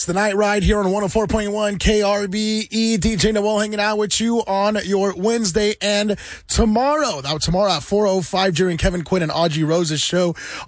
the Night Ride here on 104.1 KRBE. DJ Noel hanging out with you on your Wednesday and tomorrow. Tomorrow at 4:05 during Kevin Quinn and Audrey Rose's show